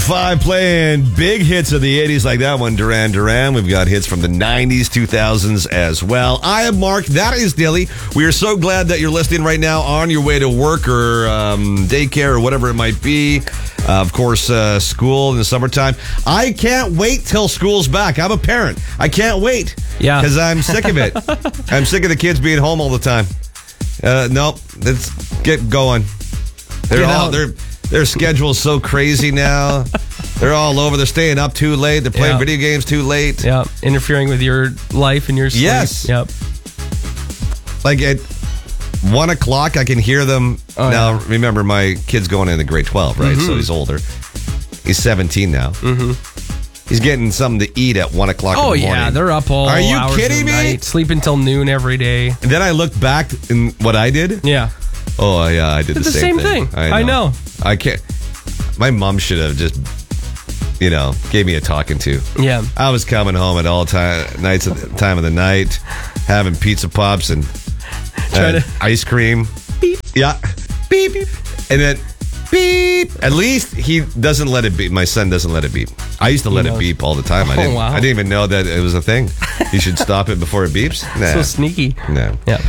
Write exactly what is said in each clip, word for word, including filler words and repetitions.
five playing big hits of the eighties like that one, Duran Duran. We've got hits from the nineties, two thousands as well. I am Mark. That is Dilly. We are so glad that you're listening right now on your way to work or um, daycare or whatever it might be. Uh, of course, uh, school in the summertime. I can't wait till school's back. I'm a parent. I can't wait. Yeah. Because I'm sick of it. I'm sick of the kids being home all the time. Uh, nope. Let's get going. They're Get all out. they're their schedule's so crazy now. They're all over. They're staying up too late. They're playing Yeah. video games too late. Yeah, interfering with your life and your sleep. Yes. Yep. Like at one o'clock, I can hear them. Oh, now, yeah. remember, my kid's going into grade twelve, right? Mm-hmm. So he's older. He's seventeen now. Mm-hmm. He's getting something to eat at one o'clock Oh, in the morning. yeah, they're up all Are you hours kidding of me? night, sleep until noon every day. And then I look back in what I did. Yeah. Oh, yeah, I did It's the the same, same thing. I know. I know. I can't. My mom should have just, you know, gave me a talking to. Yeah. I was coming home at all time, nights at the time of the night, having pizza pops and Trying uh, to- ice cream. Beep. Yeah. Beep. Beep. And then beep. At least he doesn't let it beep. My son doesn't let it beep. I used to let knows. it beep all the time. I Oh, didn't wow. I didn't even know that it was a thing. You should stop it before it beeps. Nah. So sneaky. No. Yeah.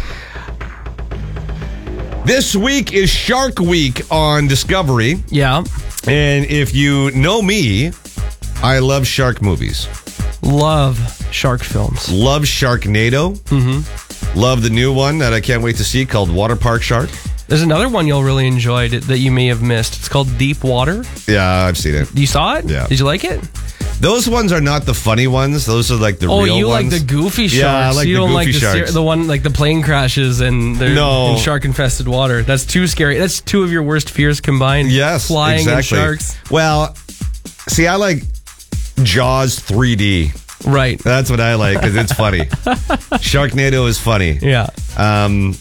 This week is Shark Week on Discovery. Yeah. And if you know me, I love shark movies. Love shark films. Love Sharknado. Mm-hmm. Love the new one that I can't wait to see called Water Park Shark. There's another one you'll really enjoy that you may have missed. It's called Deep Water. Yeah, I've seen it. You saw it? Yeah. Did you like it? Those ones are not the funny ones. Those are like the Oh, real you ones. like the goofy sharks. Yeah, I like you the don't goofy like the, ser- sharks. the one like the plane crashes and they're No. in shark-infested water. That's too scary. That's two of your worst fears combined. Yes, Flying exactly. and sharks. Well, see, I like Jaws three D. Right. That's what I like because it's funny. Sharknado is funny. Yeah. Um,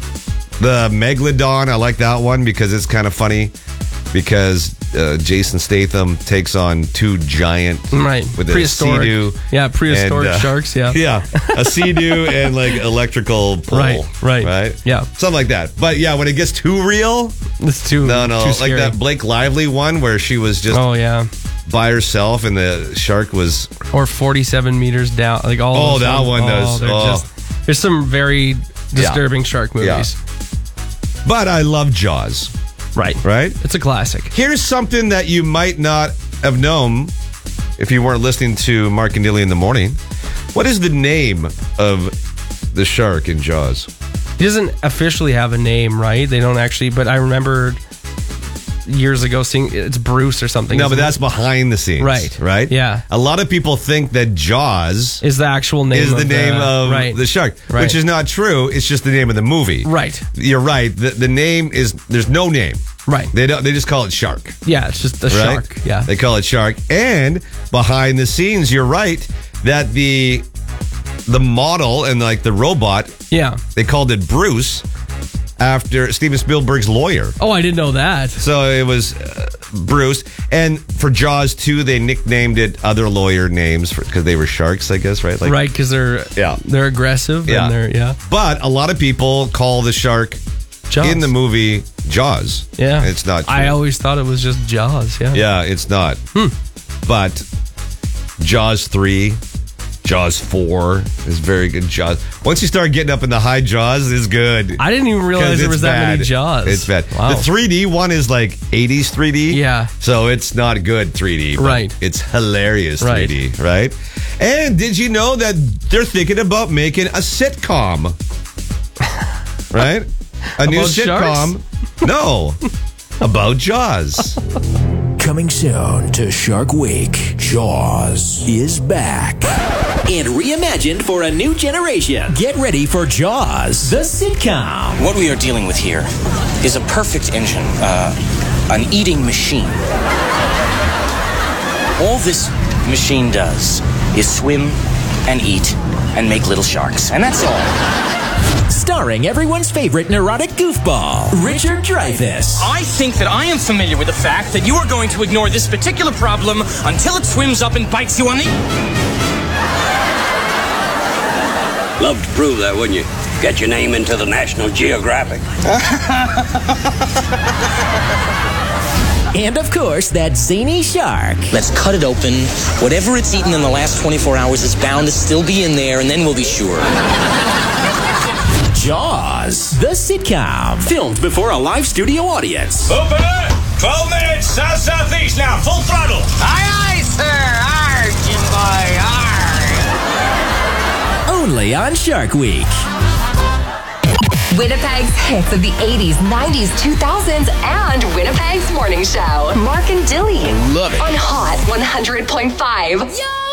the Megalodon, I like that one because it's kind of funny because uh, Jason Statham takes on two giant, Right. with a Prehistoric. sea-doo. Yeah, prehistoric and, uh, sharks, yeah. Yeah, a sea-doo and like electrical pole. Right, right. Right? Yeah. Something like that. But yeah, when it gets too real, It's too no, no. too Like scary. that Blake Lively one where she was just Oh, yeah. by herself and the shark was... Or forty-seven meters down. Like all Oh, those that ones. one oh, does. they're Oh. just- there's some very disturbing shark movies. But I love Jaws, Right. right? It's a classic. Here's something that you might not have known if you weren't listening to Mark and Dilly in the morning. What is the name of the shark in Jaws? He doesn't officially have a name, right? They don't actually, but I remember years ago seeing it's Bruce or something. No, but isn't that's behind the scenes. Right. Right? Yeah. A lot of people think that Jaws it? Is the actual name is of the name of right. the shark, Right. which is not true. It's just the name of the movie. Right. You're right. The, the name is, there's no name. Right. They don't. They just call it shark. Yeah, it's just a Right? shark. Yeah. They call it shark. And behind the scenes, you're right that the the model and like the robot, yeah. they called it Bruce after Steven Spielberg's lawyer. Oh, I didn't know that. So it was uh, Bruce. And for Jaws two, they nicknamed it other lawyer names because they were sharks, I guess, right? Like, Right, because they're Yeah. they're aggressive Yeah. and they're yeah. But a lot of people call the shark Jaws. in the movie Jaws. Yeah. It's not true. I always thought it was just Jaws. Yeah. Yeah, it's not. Hmm. But Jaws three, Jaws four is very good. Jaws. Once you start getting up in the high Jaws, it's good. I didn't even realize 'Cause there it's was that many bad. Jaws. It's bad. Wow. The three D one is like eighties three D. Yeah. So it's not good three D. but Right. It's hilarious Right. three D, right? And did you know that they're thinking about making a sitcom? Right? A new About sitcom. No. About Jaws. Coming soon to Shark Week, Jaws is back. And reimagined for a new generation. Get ready for Jaws, the sitcom. What we are dealing with here is a perfect engine, uh, an eating machine. All this machine does is swim and eat and make little sharks, and that's all. Starring everyone's favorite neurotic goofball, Richard Dreyfuss. I think that I am familiar with the fact that you are going to ignore this particular problem until it swims up and bites you on the... Love to prove that, wouldn't you? Get your name into the National Geographic. And of course, that zany shark. Let's cut it open. Whatever it's eaten in the last twenty-four hours is bound to still be in there, and then we'll be sure. Jaws, the sitcom. Filmed before a live studio audience. Open it! twelve minutes, south-southeast now, full throttle. Aye, aye, sir. Arr, Jim boy, arr. Only on Shark Week. Winnipeg's hits of the eighties, nineties, two thousands, and Winnipeg's morning show. Mark and Dilly. Love it. On Hot one hundred point five.